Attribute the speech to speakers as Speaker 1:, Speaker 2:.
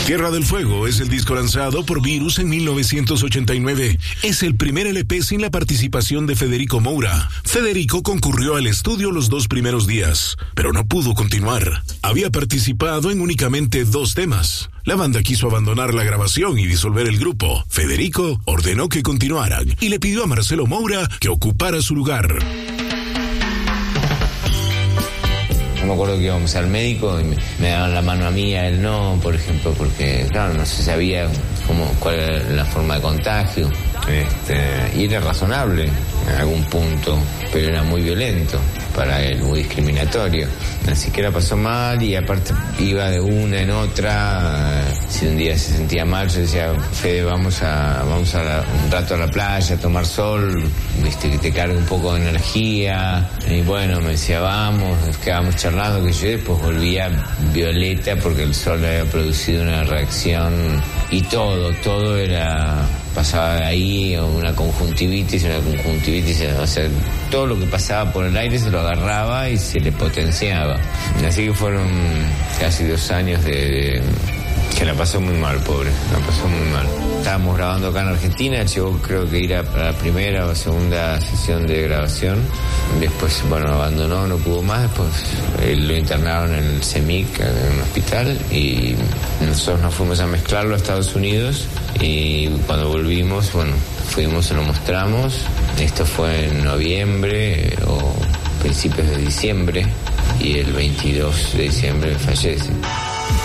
Speaker 1: Tierra del Fuego es el disco lanzado por Virus en 1989. Es el primer LP sin la participación de Federico Moura. Federico concurrió al estudio los 2 primeros días, pero no pudo continuar. Había participado en únicamente 2 temas. La banda quiso abandonar la grabación y disolver el grupo. Federico ordenó que continuaran y le pidió a Marcelo Moura que ocupara su lugar.
Speaker 2: Me acuerdo que íbamos al médico y me daban la mano a mí, a él no, por ejemplo, porque claro, no se sabía cuál era la forma de contagio. Y era razonable en algún punto, pero era muy violento para él, muy discriminatorio. Así que la pasó mal y aparte iba de una en otra. Si un día se sentía mal, yo decía, Fede, vamos un rato a la playa a tomar sol, viste, que te cargue un poco de energía. Y bueno, me decía, vamos, nos quedábamos charlando, que yo después volvía violeta porque el sol había producido una reacción y todo era... pasaba de ahí una conjuntivitis, o sea, todo lo que pasaba por el aire se lo agarraba y se le potenciaba. Así que fueron casi 2 años de que la pasó muy mal, pobre, la pasó muy mal. Estábamos grabando acá en Argentina, llegó creo que ir a la primera o segunda sesión de grabación, después, bueno, abandonó, no pudo más, después lo internaron en el CEMIC, en un hospital, y nosotros nos fuimos a mezclarlo a Estados Unidos, y cuando volvimos, bueno, fuimos, se lo mostramos, esto fue en noviembre o principios de diciembre, y el 22 de diciembre fallece.